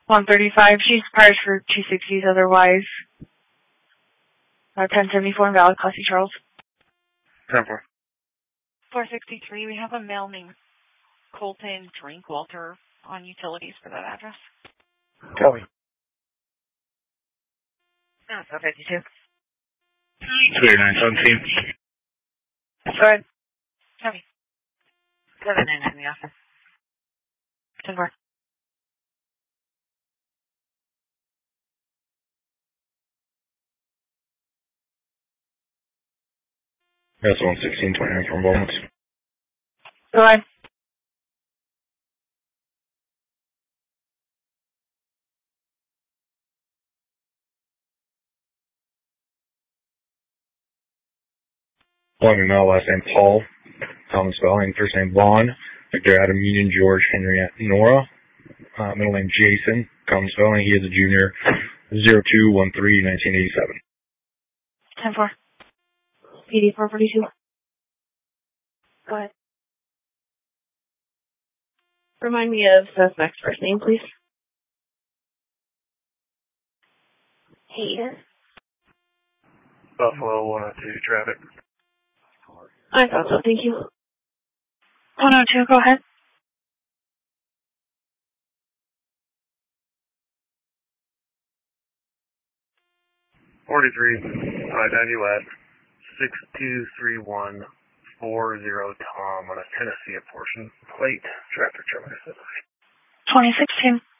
135. She's prior for 260s otherwise. 1074 invalid, Class C Charles. 10-4. 463, we have a male named Colton Drinkwalter on utilities for that address. Tell me. 452. 3917. Go ahead. Tell me. 799 in the office. 10-4. That's 11629 from Bowman's. Go ahead. One email, last name Paul, common spelling, first name Vaughn, Victor Adam Union George Henriette Nora, middle name Jason, common spelling, he is a junior, 0213-1987. 10-4. PD 442. Go ahead. Remind me of suspect's first name, please. Hayden. Buffalo 102 traffic. I thought so, thank you. 102, go ahead. I-90 West, 623140 Tom on a Tennessee portion plate, traffic terminus. 2016.